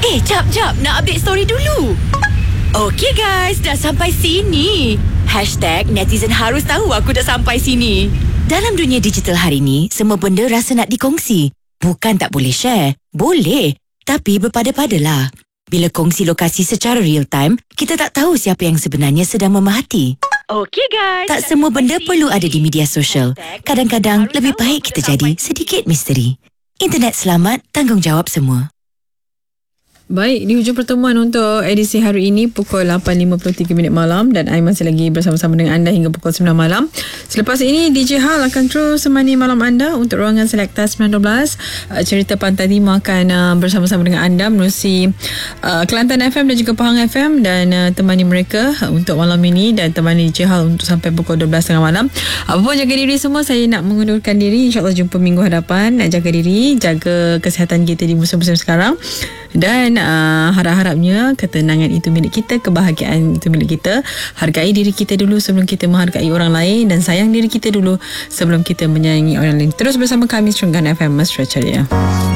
Jap. Nak update story dulu. Okey guys, dah sampai sini. #netizen harus tahu aku dah sampai sini. Dalam dunia digital hari ni, semua benda rasa nak dikongsi. Bukan tak boleh share. Boleh. Tapi berpada-padalah. Bila kongsi lokasi secara real time, kita tak tahu siapa yang sebenarnya sedang memerhati. Okey guys. Tak semua benda perlu ada di media sosial. Kadang-kadang lebih baik kita jadi sedikit misteri. Internet selamat, tanggungjawab semua. Baik, di hujung pertemuan untuk edisi hari ini pukul 8.53 malam dan I masih lagi bersama-sama dengan anda hingga pukul 9 malam. Selepas ini DJ Hal akan terus menemani malam anda untuk ruangan Selekta 912. Cerita Pantai Timur akan bersama-sama dengan anda menerusi Kelantan FM dan juga Pahang FM dan temani mereka untuk malam ini dan temani DJ Hal untuk sampai pukul 12.30 malam. Apapun, jaga diri semua. Saya nak mengundurkan diri. InsyaAllah jumpa minggu hadapan. Nak jaga diri, jaga kesihatan kita di musim-musim sekarang. Dan harap-harapnya ketenangan itu milik kita, kebahagiaan itu milik kita. Hargai diri kita dulu sebelum kita menghargai orang lain, dan sayang diri kita dulu sebelum kita menyayangi orang lain. Terus bersama kami Serenggan FM Mesra Ceria.